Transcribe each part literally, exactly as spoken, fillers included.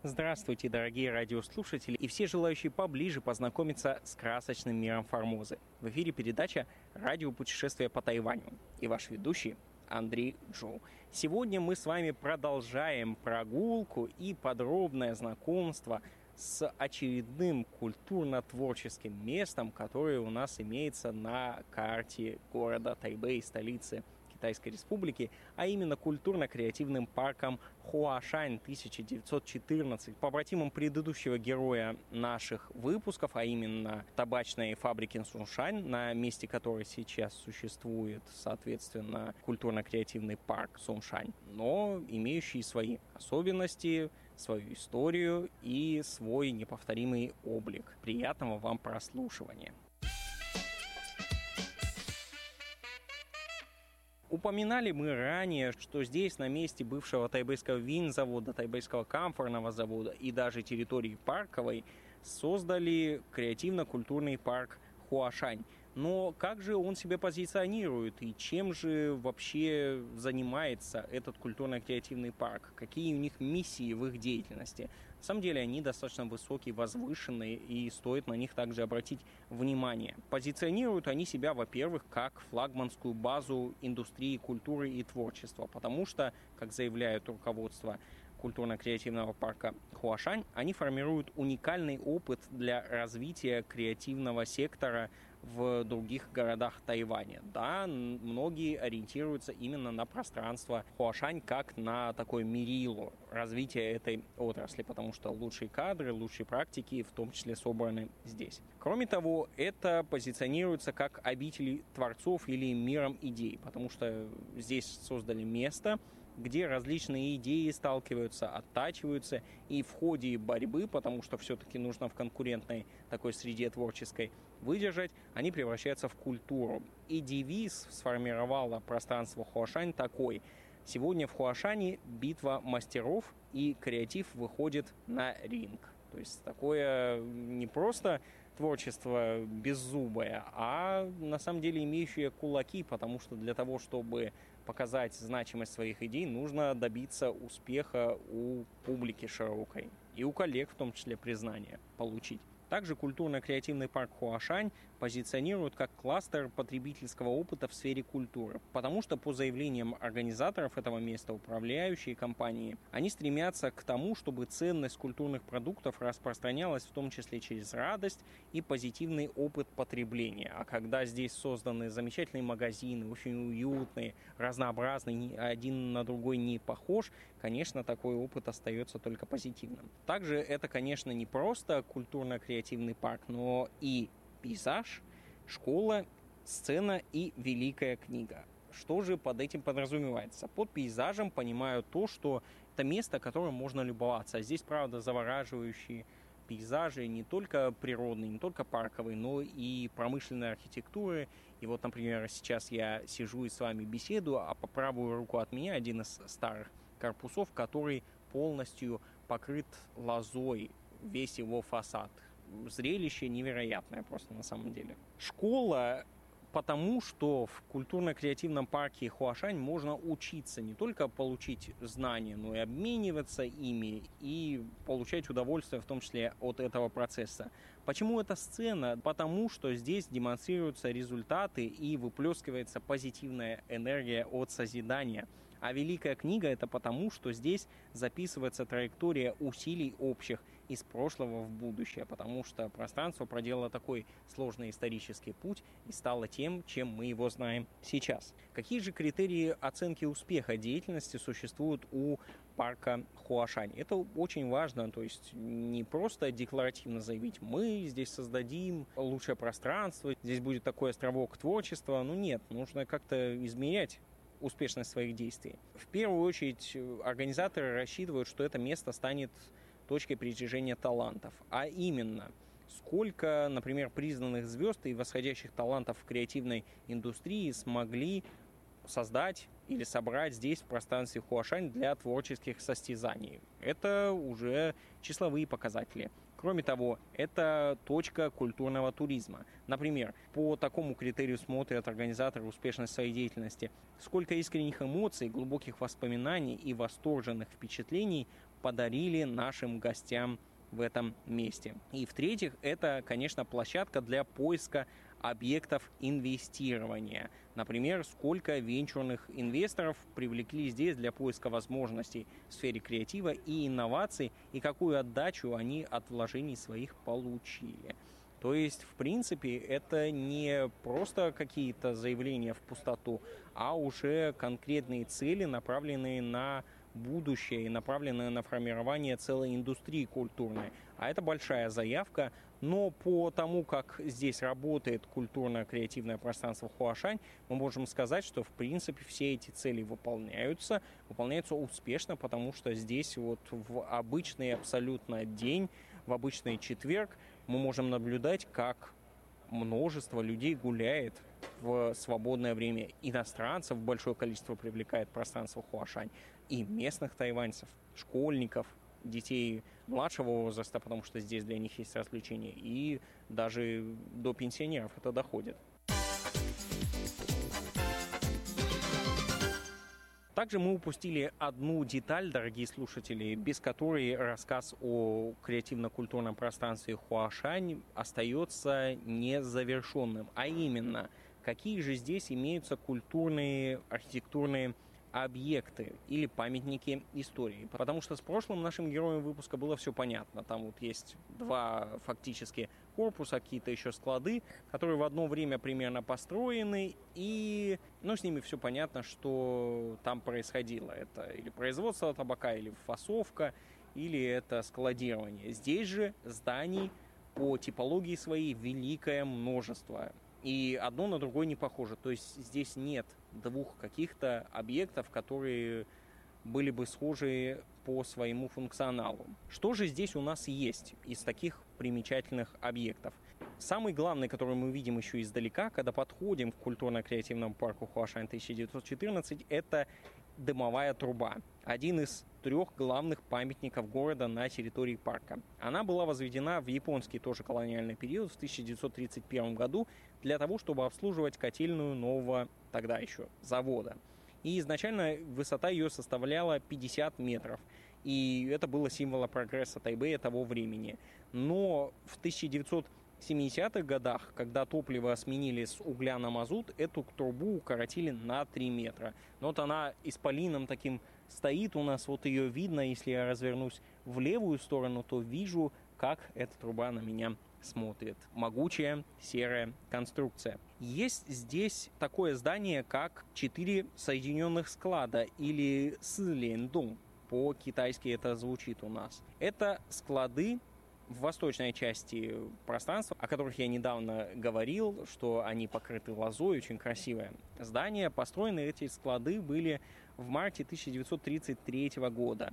Здравствуйте, дорогие радиослушатели и все желающие поближе познакомиться с красочным миром Формозы. В эфире передача «Радиопутешествие по Тайваню» и ваш ведущий Андрей Джоу. Сегодня мы с вами продолжаем прогулку и подробное знакомство с очередным культурно-творческим местом, которое у нас имеется на карте города Тайбэй, столицы Китайской Республики, а именно культурно-креативным парком Хуашань тысяча девятьсот четырнадцать. Побратимом предыдущего героя наших выпусков, а именно табачной фабрики Суншань, на месте которой сейчас существует, соответственно, культурно-креативный парк Суншань, но имеющий свои особенности, свою историю и свой неповторимый облик. Приятного вам прослушивания! Упоминали мы ранее, что здесь, на месте бывшего тайбэйского винзавода, тайбэйского камфорного завода и даже территории парковой, создали креативно-культурный парк Хуашань. Но как же он себя позиционирует и чем же вообще занимается этот культурно-креативный парк? Какие у них миссии в их деятельности? На самом деле они достаточно высокие, возвышенные, и стоит на них также обратить внимание. Позиционируют они себя, во-первых, как флагманскую базу индустрии культуры и творчества, потому что, как заявляет руководство культурно-креативного парка Хуашань, они формируют уникальный опыт для развития креативного сектора в других городах Тайваня. Да, многие ориентируются именно на пространство Хуашань как на такое мерило развития этой отрасли, потому что лучшие кадры, лучшие практики в том числе собраны здесь. Кроме того, это позиционируется как обитель творцов или миром идей, потому что здесь создали место, где различные идеи сталкиваются, оттачиваются, и в ходе борьбы, потому что все-таки нужно в конкурентной такой среде творческой выдержать, они превращаются в культуру. И девиз сформировало пространство Хуашань такой: сегодня в Хуашане битва мастеров, и креатив выходит на ринг. То есть такое не просто творчество беззубое, а на самом деле имеющее кулаки, потому что для того, чтобы показать значимость своих идей, нужно добиться успеха у публики широкой и у коллег в том числе признания получить. Также культурно-креативный парк Хуашань позиционируют как кластер потребительского опыта в сфере культуры, потому что, по заявлениям организаторов этого места, управляющие компании, они стремятся к тому, чтобы ценность культурных продуктов распространялась в том числе через радость и позитивный опыт потребления. А когда здесь созданы замечательные магазины, очень уютные, разнообразные, один на другой не похож, конечно, такой опыт остается только позитивным. Также это, конечно, не просто культурно-креативный креативный парк, но и пейзаж, школа, сцена и великая книга. Что же под этим подразумевается? Под пейзажем понимаю то, что это место, которым можно любоваться. Здесь, правда, завораживающие пейзажи не только природные, не только парковые, но и промышленной архитектуры. И вот, например, сейчас я сижу и с вами беседую, а по правую руку от меня один из старых корпусов, который полностью покрыт лозой, весь его фасад. Зрелище невероятное просто на самом деле. Школа, потому что в культурно-креативном парке Хуашань можно учиться, не только получить знания, но и обмениваться ими и получать удовольствие в том числе от этого процесса. Почему эта сцена? Потому что здесь демонстрируются результаты и выплескивается позитивная энергия от созидания. А великая книга — это потому, что здесь записывается траектория усилий общих из прошлого в будущее, потому что пространство проделало такой сложный исторический путь и стало тем, чем мы его знаем сейчас. Какие же критерии оценки успеха деятельности существуют у парка Хуашань? Это очень важно, то есть не просто декларативно заявить: мы здесь создадим лучшее пространство, здесь будет такой островок творчества. Ну нет, нужно как-то измерять успешность своих действий. В первую очередь организаторы рассчитывают, что это место станет точкой притяжения талантов, а именно сколько, например, признанных звезд и восходящих талантов в креативной индустрии смогли создать или собрать здесь, в пространстве Хуашань, для творческих состязаний. Это уже числовые показатели. Кроме того, это точка культурного туризма. Например, по такому критерию смотрят организаторы успешность своей деятельности. Сколько искренних эмоций, глубоких воспоминаний и восторженных впечатлений подарили нашим гостям в этом месте. И в-третьих, это, конечно, площадка для поиска объектов инвестирования. Например, сколько венчурных инвесторов привлекли здесь для поиска возможностей в сфере креатива и инноваций, и какую отдачу они от вложений своих получили. То есть, в принципе, это не просто какие-то заявления в пустоту, а уже конкретные цели, направленные на будущее и направленные на формирование целой индустрии культурной. А это большая заявка, но по тому, как здесь работает культурно-креативное пространство Хуашань, мы можем сказать, что в принципе все эти цели выполняются, выполняются успешно, потому что здесь вот в обычный абсолютно день, в обычный четверг мы можем наблюдать, как множество людей гуляет в свободное время. Иностранцев большое количество привлекает пространство Хуашань. И местных тайваньцев, школьников, детей младшего возраста, потому что здесь для них есть развлечения, и даже до пенсионеров это доходит. Также мы упустили одну деталь, дорогие слушатели, без которой рассказ о креативно-культурном пространстве Хуашань остается незавершенным. А именно, какие же здесь имеются культурные, архитектурные объекты или памятники истории. Потому что с прошлым нашим героем выпуска было все понятно. Там вот есть два фактически корпуса, какие-то еще склады, которые в одно время примерно построены, и ну, с ними все понятно, что там происходило. Это или производство табака, или фасовка, или это складирование. Здесь же зданий по типологии своей великое множество. И одно на другое не похоже. То есть здесь нет двух каких-то объектов, которые были бы схожи по своему функционалу. Что же здесь у нас есть из таких примечательных объектов? Самый главный, который мы видим еще издалека, когда подходим к культурно-креативному парку Хуашань тысяча девятьсот четырнадцать, это дымовая труба. Один из трех главных памятников города на территории парка. Она была возведена в японский тоже колониальный период в тысяча девятьсот тридцать первом году для того, чтобы обслуживать котельную нового тогда еще завода. И изначально высота ее составляла пятьдесят метров. И это было символом прогресса Тайбэя того времени. Но в тысяча девятьсот семидесятых годах, когда топливо сменили с угля на мазут, эту трубу укоротили на три метра. Но вот она исполином таким стоит у нас, вот ее видно. Если я развернусь в левую сторону, то вижу, как эта труба на меня смотрит. Могучая серая конструкция. Есть здесь такое здание, как четыре соединенных склада, или сылендун. По-китайски это звучит у нас. Это склады в восточной части пространства, о которых я недавно говорил, что они покрыты лозой, очень красивое здание. Построены эти склады были в марте тысяча девятьсот тридцать третьего года.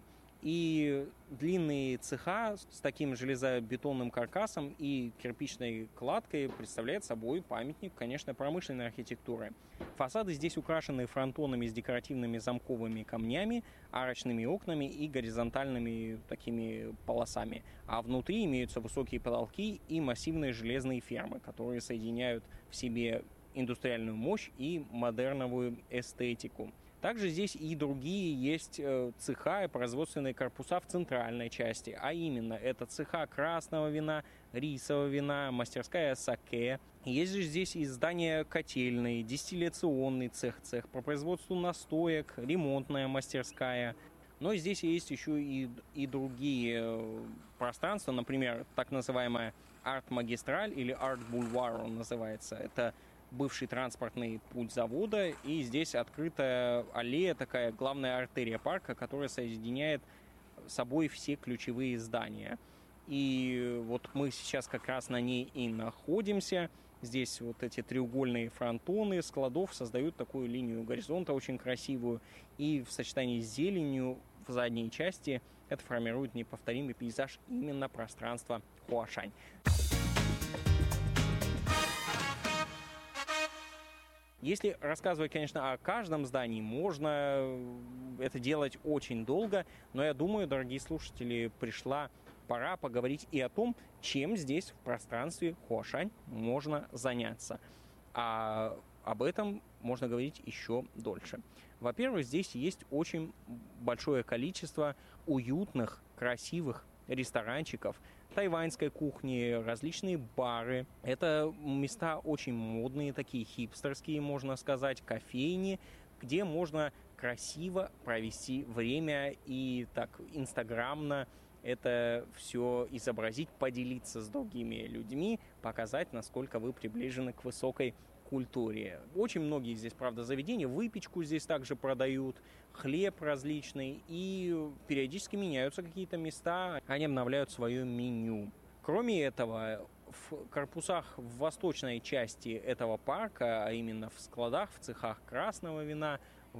И длинные цеха с таким железобетонным каркасом и кирпичной кладкой представляют собой памятник, конечно, промышленной архитектуры. Фасады здесь украшены фронтонами с декоративными замковыми камнями, арочными окнами и горизонтальными такими полосами. А внутри имеются высокие потолки и массивные железные фермы, которые соединяют в себе индустриальную мощь и модерновую эстетику. Также здесь и другие есть цеха и производственные корпуса в центральной части, а именно это цеха красного вина, рисового вина, мастерская саке. Есть же здесь и здания котельной, дистилляционный цех, цех по производству настоек, ремонтная мастерская. Но здесь есть еще и, и другие пространства, например, так называемая арт-магистраль или арт-бульвар он называется. Это бывший транспортный путь завода, и здесь открытая аллея, такая главная артерия парка, которая соединяет с собой все ключевые здания. И вот мы сейчас как раз на ней и находимся. Здесь вот эти треугольные фронтоны складов создают такую линию горизонта очень красивую, и в сочетании с зеленью в задней части это формирует неповторимый пейзаж именно пространства Хуашань. Если рассказывать, конечно, о каждом здании, можно это делать очень долго, но я думаю, дорогие слушатели, пришла пора поговорить и о том, чем здесь в пространстве Хуашань можно заняться. А об этом можно говорить еще дольше. Во-первых, здесь есть очень большое количество уютных, красивых ресторанчиков, тайваньской кухни, различные бары. Это места очень модные, такие хипстерские, можно сказать, кофейни, где можно красиво провести время и так инстаграмно это все изобразить, поделиться с другими людьми, показать, насколько вы приближены к высокой культуре. Очень многие здесь, правда, заведения, выпечку здесь также продают, хлеб различный, и периодически меняются какие-то места, они обновляют свое меню. Кроме этого, в корпусах в восточной части этого парка, а именно в складах, в цехах красного вина,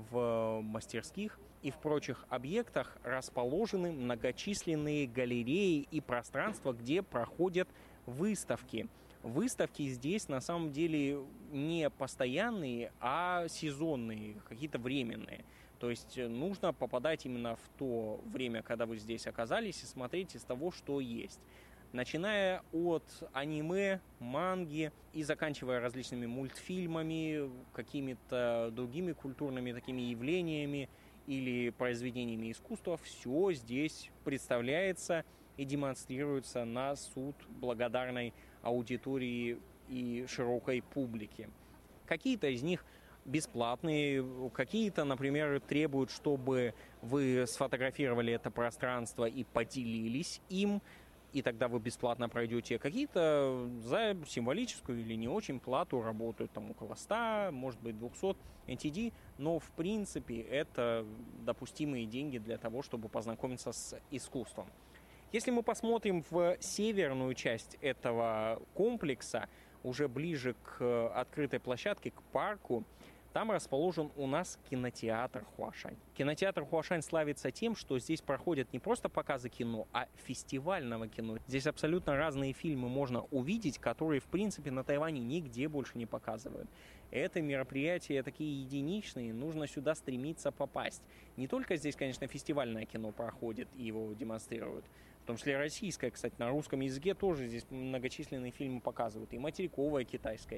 в мастерских и в прочих объектах расположены многочисленные галереи и пространства, где проходят выставки. Выставки здесь на самом деле не постоянные, а сезонные, какие-то временные. То есть нужно попадать именно в то время, когда вы здесь оказались, и смотреть из того, что есть. Начиная от аниме, манги и заканчивая различными мультфильмами, какими-то другими культурными такими явлениями или произведениями искусства, все здесь представляется и демонстрируется на суд благодарной аудитории и широкой публики. Какие-то из них бесплатные, какие-то, например, требуют, чтобы вы сфотографировали это пространство и поделились им, и тогда вы бесплатно пройдете. Какие-то за символическую или не очень плату работают, там около ста, может быть двухсот эн ти ди, но в принципе это допустимые деньги для того, чтобы познакомиться с искусством. Если мы посмотрим в северную часть этого комплекса, уже ближе к открытой площадке, к парку, там расположен у нас кинотеатр Хуашань. Кинотеатр Хуашань славится тем, что здесь проходят не просто показы кино, а фестивального кино. Здесь абсолютно разные фильмы можно увидеть, которые, в принципе, на Тайване нигде больше не показывают. Это мероприятия такие единичные, нужно сюда стремиться попасть. Не только здесь, конечно, фестивальное кино проходит и его демонстрируют, в том числе российское, кстати, на русском языке тоже здесь многочисленные фильмы показывают. И материковое китайское,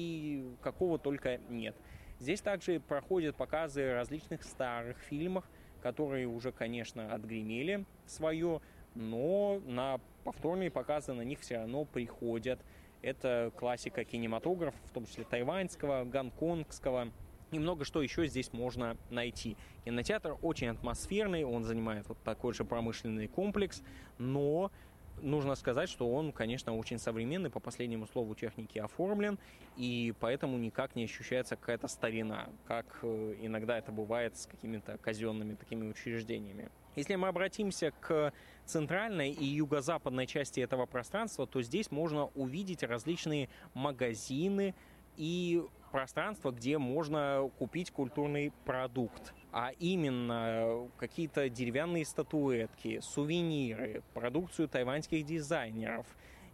и какого только нет. Здесь также проходят показы различных старых фильмов, которые уже, конечно, отгремели свое, но на повторные показы на них все равно приходят. Это классика кинематографа, в том числе тайваньского, гонконгского. И много что еще здесь можно найти. Кинотеатр очень атмосферный, он занимает вот такой же промышленный комплекс, но нужно сказать, что он, конечно, очень современный, по последнему слову техники оформлен, и поэтому никак не ощущается какая-то старина, как иногда это бывает с какими-то казенными такими учреждениями. Если мы обратимся к центральной и юго-западной части этого пространства, то здесь можно увидеть различные магазины и пространство, где можно купить культурный продукт, а именно какие-то деревянные статуэтки, сувениры, продукцию тайваньских дизайнеров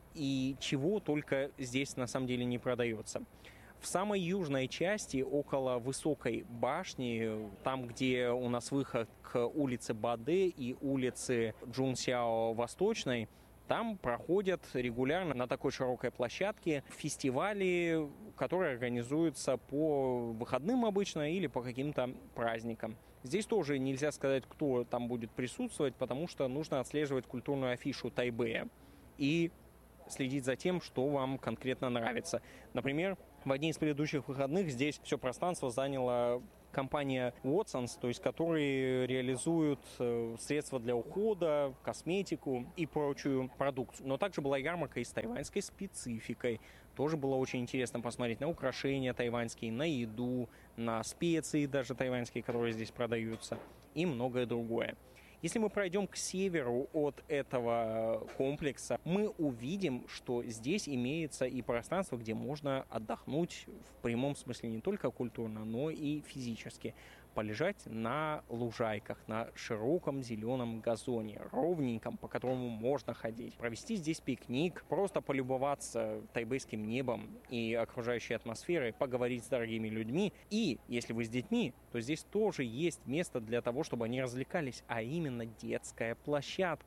и чего только здесь на самом деле не продается. В самой южной части, около высокой башни, там, где у нас выход к улице Баде и улице Джунсяо Восточной, там проходят регулярно на такой широкой площадке фестивали, которые организуются по выходным обычно или по каким-то праздникам. Здесь тоже нельзя сказать, кто там будет присутствовать, потому что нужно отслеживать культурную афишу Тайбэя и следить за тем, что вам конкретно нравится. Например, в одни из предыдущих выходных здесь все пространство заняла компания Watsons, то есть которые реализуют средства для ухода, косметику и прочую продукцию. Но также была ярмарка и с тайваньской спецификой. Тоже было очень интересно посмотреть на украшения тайваньские, на еду, на специи даже тайваньские, которые здесь продаются, и многое другое. Если мы пройдем к северу от этого комплекса, мы увидим, что здесь имеется и пространство, где можно отдохнуть в прямом смысле не только культурно, но и физически. Полежать на лужайках, на широком зеленом газоне, ровненьком, по которому можно ходить. Провести здесь пикник, просто полюбоваться тайбэйским небом и окружающей атмосферой, поговорить с дорогими людьми. И, если вы с детьми, то здесь тоже есть место для того, чтобы они развлекались, а именно детская площадка.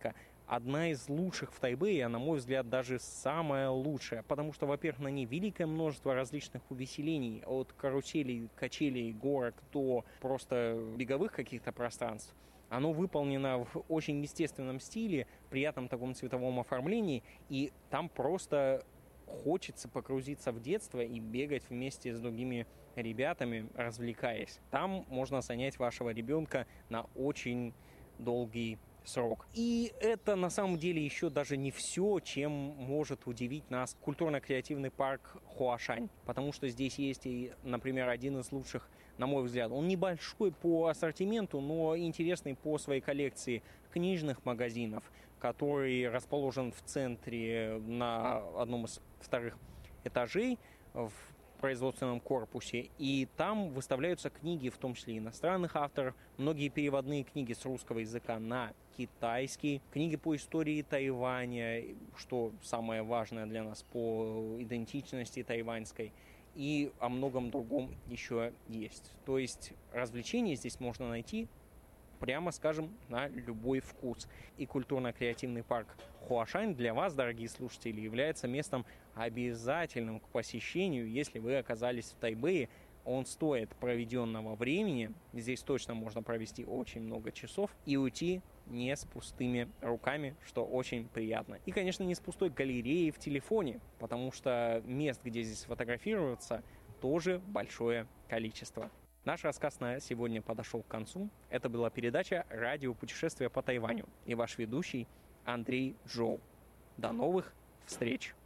одна из лучших в Тайбэе, а на мой взгляд даже самая лучшая, потому что, во-первых, на ней великое множество различных увеселений, от каруселей, качелей, горок до просто беговых каких-то пространств. Оно выполнено в очень естественном стиле, приятном таком цветовом оформлении, и там просто хочется погрузиться в детство и бегать вместе с другими ребятами, развлекаясь. Там можно занять вашего ребенка на очень долгий срок. И это на самом деле еще даже не все, чем может удивить нас культурно-креативный парк Хуашань, потому что здесь есть и, например, один из лучших, на мой взгляд, он небольшой по ассортименту, но интересный по своей коллекции книжных магазинов, который расположен в центре на одном из вторых этажей в производственном корпусе, и там выставляются книги, в том числе иностранных авторов, многие переводные книги с русского языка на китайский, книги по истории Тайваня, что самое важное для нас, по идентичности тайваньской, и о многом другом еще есть. То есть развлечения здесь можно найти, прямо скажем, на любой вкус. И культурно-креативный парк Хуашань для вас, дорогие слушатели, является местом обязательным к посещению, если вы оказались в Тайбэе. Он стоит проведенного времени. Здесь точно можно провести очень много часов и уйти не с пустыми руками, что очень приятно. И, конечно, не с пустой галереей в телефоне, потому что мест, где здесь фотографироваться, тоже большое количество. Наш рассказ на сегодня подошел к концу. Это была передача «Радио путешествия по Тайваню» и ваш ведущий Андрей Жоу. До новых встреч!